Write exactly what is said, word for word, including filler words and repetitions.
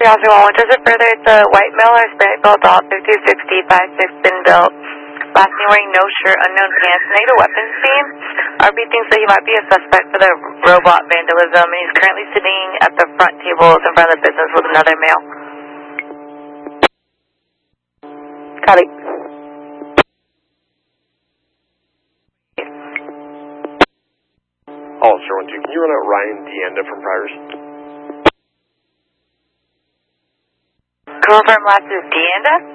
Officer one, does it further? It's a white male or Hispanic male, adult, fifty, sixty, five, six, been built. Last name wearing no shirt, unknown pants, negative weapons team. R B thinks that he might be a suspect for the robot vandalism, and he's currently sitting at the front tables in front of the business with another male. Copy. Officer one two, can you run out Ryan Deanda from Pryor's? Confirm last is Deanda?